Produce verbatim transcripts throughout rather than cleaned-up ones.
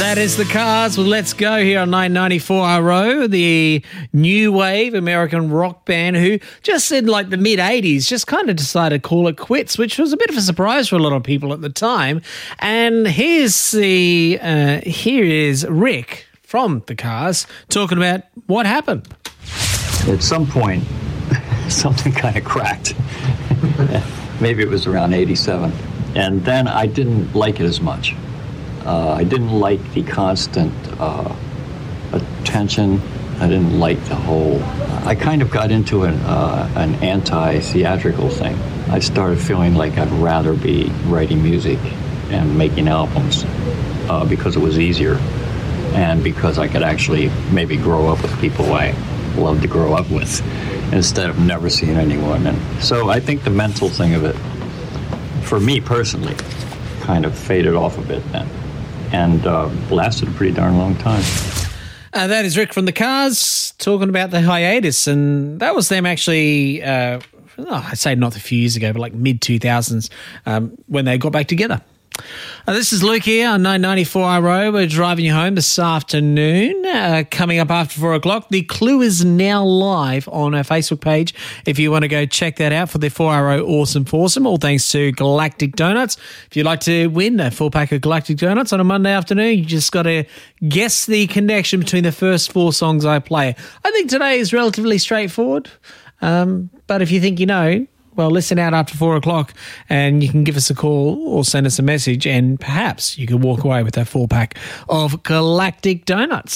That is the Cars with Let's Go here on nine ninety-four R O, the new wave American rock band who just in like the mid-eighties just kind of decided to call it quits, which was a bit of a surprise for a lot of people at the time. And here's the uh, here is Rick from the Cars talking about what happened. At some point, something kind of cracked. Maybe it was around eighty-seven. And then I didn't like it as much. Uh, I didn't like the constant uh, attention. I didn't like the whole... I kind of got into an, uh, an anti-theatrical thing. I started feeling like I'd rather be writing music and making albums uh, because it was easier and because I could actually maybe grow up with people I love to grow up with instead of never seeing anyone. And so I think the mental thing of it, for me personally, kind of faded off a bit then. And uh, lasted a pretty darn long time. Uh, that is Rick from the Cars talking about the hiatus, and that was them actually, uh, oh, I'd say not a few years ago, but like mid two thousands um, when they got back together. Uh, this is Luke here on nine ninety-four R O. We're driving you home this afternoon. Uh, coming up after four o'clock, the Clue is now live on our Facebook page if you want to go check that out for the four R O Awesome Foursome, all thanks to Galactic Donuts. If you'd like to win a full pack of Galactic Donuts on a Monday afternoon, you just got to guess the connection between the first four songs I play. I think today is relatively straightforward, um, but if you think you know, well, listen out after four o'clock and you can give us a call or send us a message and perhaps you can walk away with that four pack of Galactic Donuts.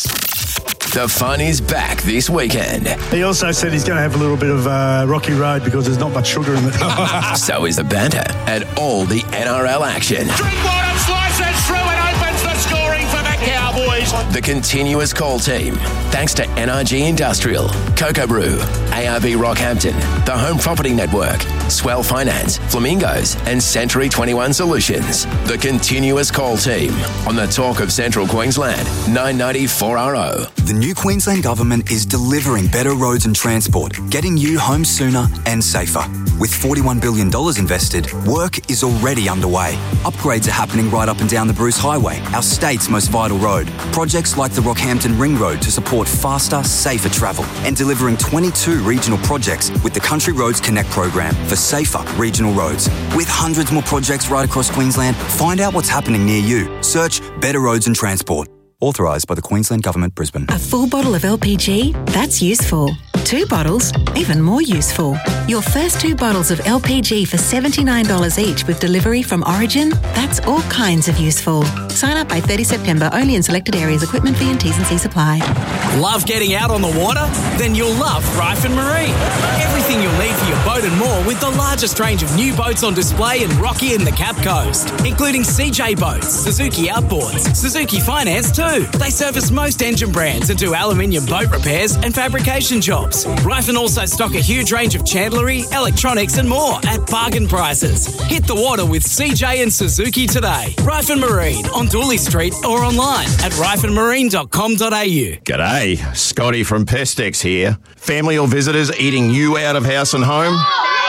The fun is back this weekend. He also said he's going to have a little bit of uh, rocky road because there's not much sugar in it. So is the banter and all the N R L action. Drinkwater slices through and opens the scoring for the Cowboys. The continuous call team, thanks to N R G Industrial, Cocoa Brew, A R B Rockhampton, the Home Property Network, Swell Finance, Flamingos, and Century twenty-one Solutions. The continuous call team on the Talk of Central Queensland, nine ninety-four R O. The new Queensland Government is delivering better roads and transport, getting you home sooner and safer. With forty-one billion dollars invested, work is already underway. Upgrades are happening right up and down the Bruce Highway, our state's most vital road. Projects like the Rockhampton Ring Road to support faster, safer travel, and delivering twenty-two regional projects with the Country Roads Connect program for safer regional roads. With hundreds more projects right across Queensland, find out what's happening near you. Search Better Roads and Transport. Authorised by the Queensland Government, Brisbane. A full bottle of L P G? That's useful. Two bottles? Even more useful. Your first two bottles of L P G for seventy-nine dollars each with delivery from Origin? That's all kinds of useful. Sign up by thirty September only in selected areas. Equipment fee and T's and C's apply. Love getting out on the water? Then you'll love Ryford Marine. Everything you'll need for your boat and more with the largest range of new boats on display in Rocky and the Cap Coast, including C J Boats, Suzuki Outboards, Suzuki Finance too. They service most engine brands and do aluminium boat repairs and fabrication jobs. Ryford also stock a huge range of chandlery, electronics and more at bargain prices. Hit the water with C J and Suzuki today. Ryford Marine on Dooley Street or online at ryford marine dot com dot a u. G'day, Scotty from Pestex here. Family or visitors eating you out of house and home?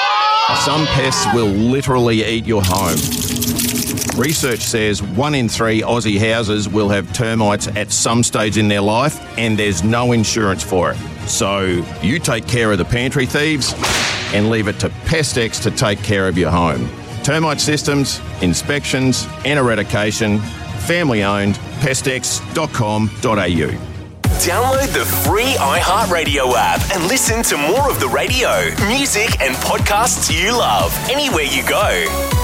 Some pests will literally eat your home. Research says one in three Aussie houses will have termites at some stage in their life, and there's no insurance for it. So you take care of the pantry thieves and leave it to Pestex to take care of your home. Termite systems, inspections and eradication, family owned, pestex dot com dot a u. Download the free iHeartRadio app and listen to more of the radio, music and podcasts you love anywhere you go.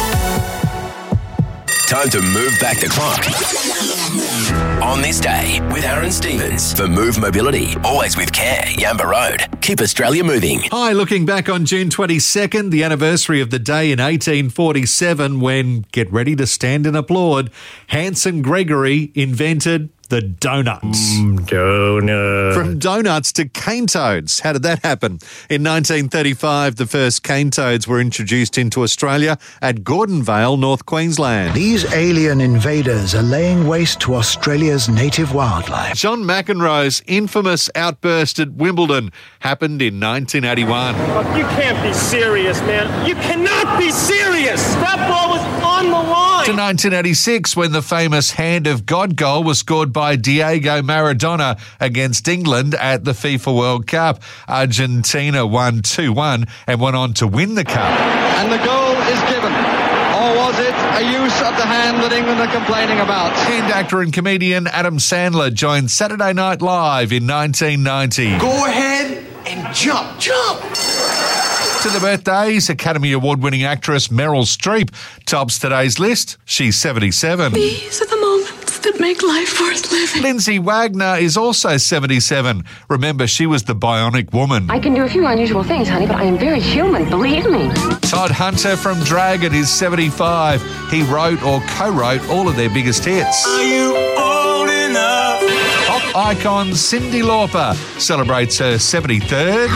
Time to move back the clock. On this day with Aaron Stevens for Move Mobility, always with care, Yamba Road. Keep Australia moving. Hi, looking back on June twenty-second, the anniversary of the day in eighteen forty-seven when, get ready to stand and applaud, Hanson Gregory invented the donut. Mm, donut. From donuts to cane toads. How did that happen? In nineteen thirty-five, the first cane toads were introduced into Australia at Gordonvale, North Queensland. These alien invaders are laying waste to Australia's native wildlife. John McEnroe's infamous outburst at Wimbledon happened in nineteen eighty-one. Look, you can't be serious, man. You cannot be serious. That ball was on the line. To nineteen eighty-six, when the famous Hand of God goal was scored by Diego Maradona against England at the FIFA World Cup. Argentina won two one and went on to win the cup. And the goal is given. Or was it a use of the hand that England are complaining about? And actor and comedian Adam Sandler joined Saturday Night Live in nineteen ninety. Go ahead and jump, jump. To the birthdays, Academy Award-winning actress Meryl Streep tops today's list. She's seventy-seven. These are the moments that make life worth living. Lindsay Wagner is also seventy-seven. Remember, she was the Bionic Woman. I can do a few unusual things, honey, but I am very human, believe me. Todd Hunter from Dragon is seventy-five. He wrote or co-wrote all of their biggest hits. Are you old enough? Pop icon Cyndi Lauper celebrates her seventy-third.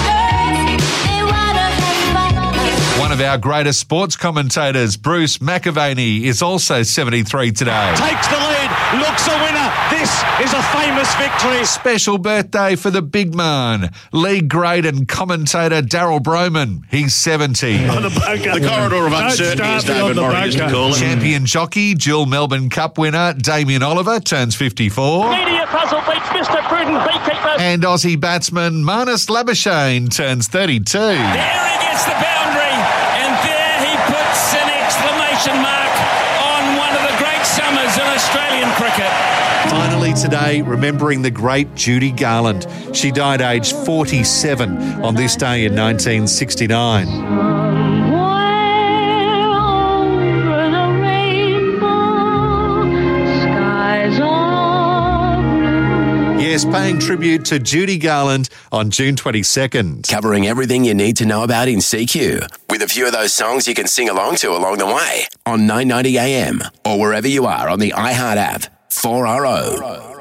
One of our greatest sports commentators, Bruce McAvaney, is also seventy-three today. Takes the lead, looks a winner. This is a famous victory. Special birthday for the big man, league great and commentator Daryl Broman. He's seventy. On the bunker. The corridor of uncertainty, as David Murray used to call it. Champion jockey, dual Melbourne Cup winner Damien Oliver turns fifty-four. Media puzzle beats Mister Prudent Beekeeper. And Aussie batsman Marnus Labuschagne turns thirty-two. There he gets the boundary. Mark on one of the great summers in Australian cricket. Finally today, remembering the great Judy Garland. She died aged forty-seven on this day in nineteen sixty-nine. Yes, paying tribute to Judy Garland on June twenty-second. Covering everything you need to know about in C Q, with a few of those songs you can sing along to along the way on nine ninety A M or wherever you are on the iHeart app. four R O.